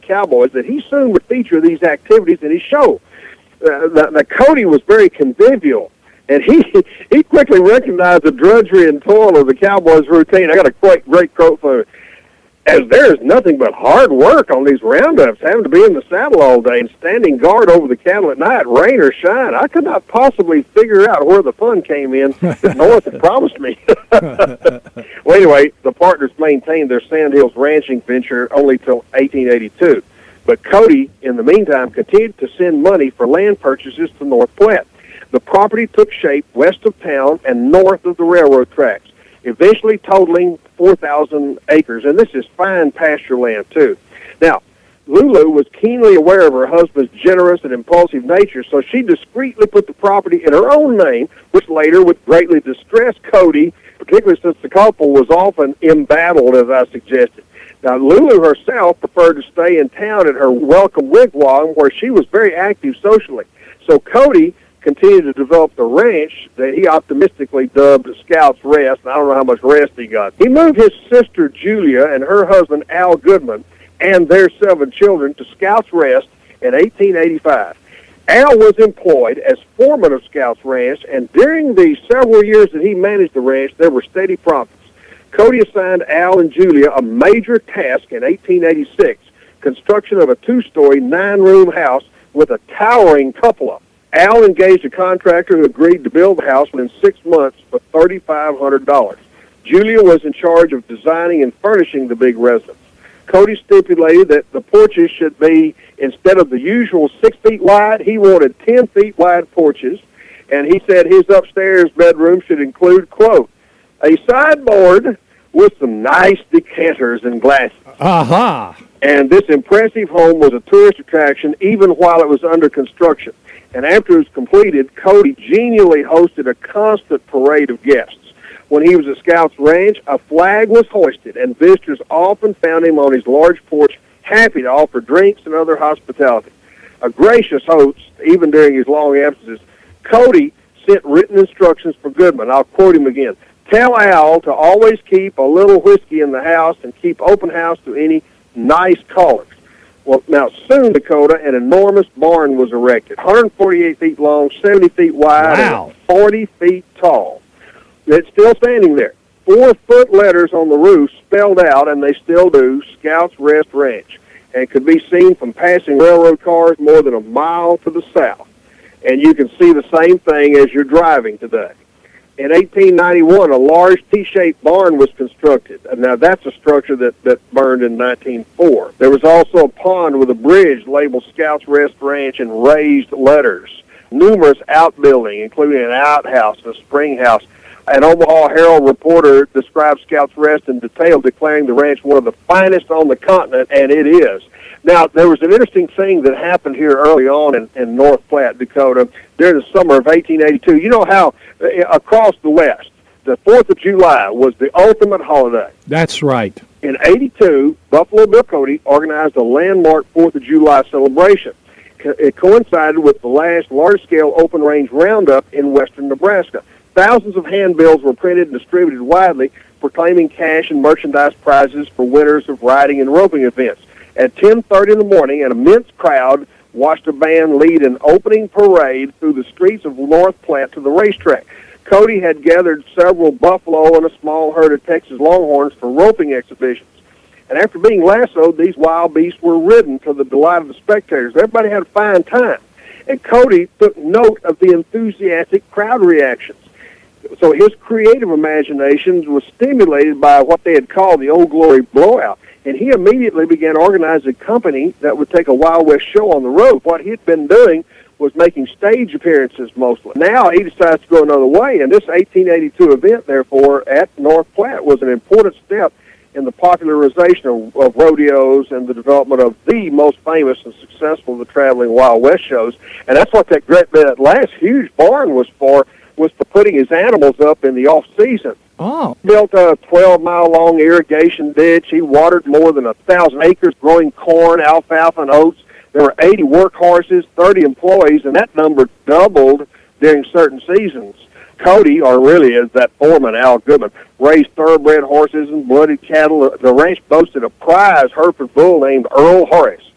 cowboys that he soon would feature these activities in his show. Cody was very convivial, and he quickly recognized the drudgery and toil of the cowboys' routine. I got a great quote for it. As there is nothing but hard work on these roundups, having to be in the saddle all day and standing guard over the cattle at night, rain or shine, I could not possibly figure out where the fun came in that North had promised me. Well, anyway, the partners maintained their Sandhills ranching venture only till 1882. But Cody, in the meantime, continued to send money for land purchases to North Platte. The property took shape west of town and north of the railroad tracks, eventually totaling 4,000 acres, and this is fine pasture land, too. Now, Lulu was keenly aware of her husband's generous and impulsive nature, so she discreetly put the property in her own name, which later would greatly distress Cody, particularly since the couple was often embattled, as I suggested. Now, Lulu herself preferred to stay in town at her welcome wigwam, where she was very active socially. So Cody continued to develop the ranch that he optimistically dubbed Scout's Rest. I don't know how much rest he got. He moved his sister Julia and her husband Al Goodman and their 7 children to Scout's Rest in 1885. Al was employed as foreman of Scout's Ranch, and during the several years that he managed the ranch, there were steady profits. Cody assigned Al and Julia a major task in 1886, construction of a 2-story, 9-room house with a towering cupola. Al engaged a contractor who agreed to build the house within 6 months for $3,500. Julia was in charge of designing and furnishing the big residence. Cody stipulated that the porches should be, instead of the usual 6 feet wide, he wanted 10 feet wide porches, and he said his upstairs bedroom should include, quote, a sideboard with some nice decanters and glasses. Aha! And this impressive home was a tourist attraction even while it was under construction. And after it was completed, Cody genially hosted a constant parade of guests. When he was at Scout's Ranch, a flag was hoisted, and visitors often found him on his large porch, happy to offer drinks and other hospitality. A gracious host, even during his long absences, Cody sent written instructions for Goodman. I'll quote him again. Tell Al to always keep a little whiskey in the house and keep open house to any nice callers. Well, now, soon, Dakota, an enormous barn was erected, 148 feet long, 70 feet wide, and 40 feet tall. It's still standing there. 4-foot letters on the roof spelled out, and they still do, Scout's Rest Ranch, and could be seen from passing railroad cars more than a mile to the south. And you can see the same thing as you're driving today. In 1891, a large T-shaped barn was constructed. Now, that's a structure that burned in 1904. There was also a pond with a bridge labeled Scout's Rest Ranch in raised letters. Numerous outbuildings, including an outhouse, a spring house. An Omaha Herald reporter described Scout's Rest in detail, declaring the ranch one of the finest on the continent, and it is. Now, there was an interesting thing that happened here early on in North Platte, Dakota, during the summer of 1882. You know how across the West, the 4th of July was the ultimate holiday. That's right. In 82, Buffalo Bill Cody organized a landmark 4th of July celebration. It coincided with the last large-scale open-range roundup in western Nebraska. Thousands of handbills were printed and distributed widely, proclaiming cash and merchandise prizes for winners of riding and roping events. At 10:30 in the morning, an immense crowd watched a band lead an opening parade through the streets of North Platte to the racetrack. Cody had gathered several buffalo and a small herd of Texas Longhorns for roping exhibitions. And after being lassoed, these wild beasts were ridden to the delight of the spectators. Everybody had a fine time. And Cody took note of the enthusiastic crowd reactions. So his creative imagination was stimulated by what they had called the Old Glory Blowout. And he immediately began organizing a company that would take a Wild West show on the road. What he had been doing was making stage appearances mostly. Now he decides to go another way, and this 1882 event, therefore, at North Platte was an important step in the popularization of rodeos and the development of the most famous and successful of the traveling Wild West shows. And that's what that last huge barn was for putting his animals up in the off-season. Oh. Built a 12-mile-long irrigation ditch. He watered more than 1,000 acres growing corn, alfalfa, and oats. There were 80 workhorses, 30 employees, and that number doubled during certain seasons. Cody, or really as that foreman, Al Goodman, raised thoroughbred horses and blooded cattle. The ranch boasted a prize Hereford bull named Earl Horace.